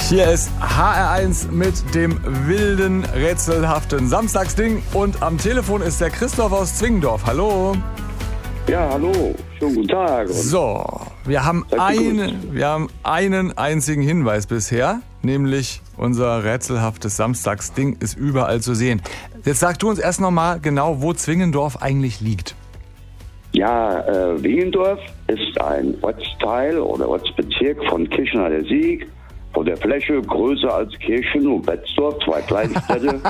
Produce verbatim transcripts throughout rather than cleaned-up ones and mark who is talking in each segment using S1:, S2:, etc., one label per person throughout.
S1: Hier ist H R eins mit dem wilden, rätselhaften Samstagsding. Und am Telefon ist der Christoph aus Zwingendorf. Hallo.
S2: Ja, hallo. Schönen guten Tag.
S1: So, wir haben, eine, wir haben einen einzigen Hinweis bisher, nämlich unser rätselhaftes Samstagsding ist überall zu sehen. Jetzt sag du uns erst nochmal genau, wo Zwingendorf eigentlich liegt.
S2: Ja, äh, Wiendorf ist ein Ortsteil oder Ortsbezirk von Kirchner-der-Sieg. Von der Fläche größer als Kirchen und Betzdorf, zwei Kleinstädte,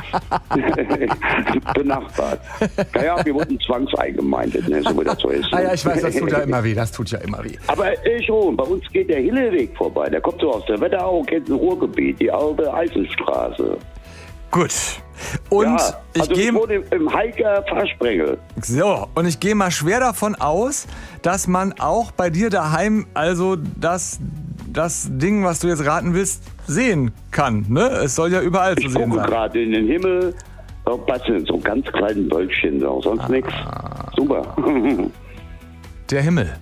S2: benachbart. Naja, wir wurden zwangseingemeindet, ne, so wie das so ist.
S1: Ah ja, ich weiß, das tut ja immer weh, das tut ja immer weh.
S2: Aber äh, schon, bei uns geht der Hilleweg vorbei. Der kommt so aus der Wetterau, kennt ein Ruhrgebiet, die alte Eisenstraße.
S1: Gut. Und
S2: ja,
S1: ich
S2: also
S1: gehe
S2: ich wohne im, im Heiker Fahrsprengel.
S1: So, und ich gehe mal schwer davon aus, dass man auch bei dir daheim also das, das Ding, was du jetzt raten willst, sehen kann. Ne? Es soll ja überall
S2: ich
S1: zu sehen sein.
S2: Ich gucke gerade in den Himmel, oh, passt in so ganz kleinen Wölkchen, sonst ah. nichts. Super.
S1: Der Himmel.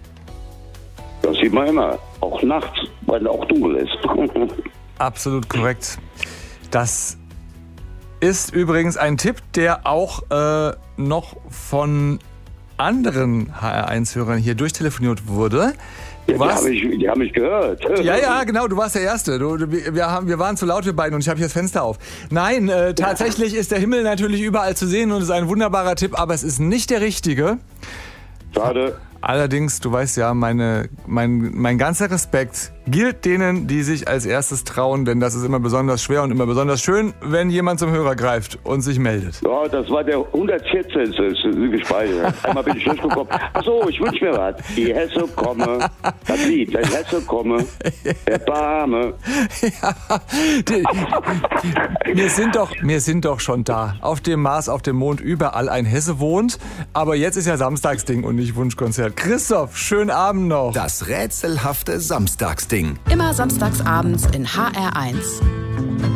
S2: Das sieht man immer, auch nachts, weil es auch dunkel ist.
S1: Absolut korrekt. Das ist übrigens ein Tipp, der auch äh, noch von anderen H R eins Hörern hier durchtelefoniert wurde.
S2: Ja, die habe ich, die hab ich gehört.
S1: Ja, ja, genau, du warst der Erste. Du, wir, haben, wir waren zu laut, wir beiden, und ich habe hier das Fenster auf. Nein, äh, tatsächlich ist der Himmel natürlich überall zu sehen und ist ein wunderbarer Tipp, aber es ist nicht der richtige.
S2: Schade.
S1: Allerdings, du weißt ja, meine, mein, mein ganzer Respekt gilt denen, die sich als erstes trauen, denn das ist immer besonders schwer und immer besonders schön, wenn jemand zum Hörer greift und sich meldet.
S2: Ja, das war der hundertvierzehn. gespeichert. Einmal bin ich durchgekommen. Achso, ich wünsche mir was. Die Hesse komme. Das Lied, der Hesse komme. Der Barme.
S1: Ja, die, wir, sind doch, wir sind doch schon da. Auf dem Mars, auf dem Mond, überall ein Hesse wohnt. Aber jetzt ist ja Samstagsding und nicht Wunschkonzert. Christoph, schönen Abend noch.
S3: Das rätselhafte Samstagsding.
S4: Immer samstags abends in H R eins.